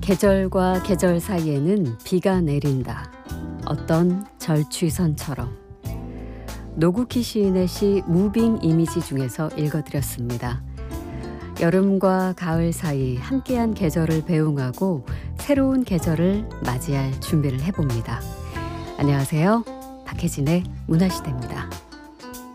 계절과 계절 사이에는 비가 내린다. 어떤 절취선처럼. 노구키 시인의 시 무빙 이미지 중에서 읽어드렸습니다. 여름과 가을 사이 함께한 계절을 배웅하고 새로운 계절을 맞이할 준비를 해봅니다. 안녕하세요. 박혜진의 문화시대입니다.